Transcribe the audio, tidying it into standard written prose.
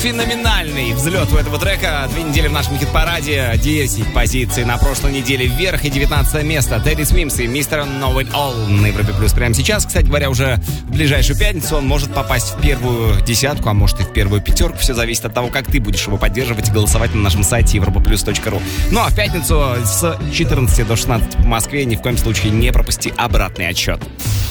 феноменальный взлет у этого трека. 2 недели в нашем хит-параде, 10 позиций на прошлой неделе вверх и 19 место. Тедди Смимс и Мистер Know It All на Европе Плюс прямо сейчас. Кстати говоря, уже в ближайшую пятницу он может попасть в первую десятку, а может и в первую пятерку. Все зависит от того, как ты будешь его поддерживать и голосовать на нашем сайте europaplus.ru. Ну а в пятницу с 14 до 16 в Москве ни в коем случае не пропусти обратный отсчет.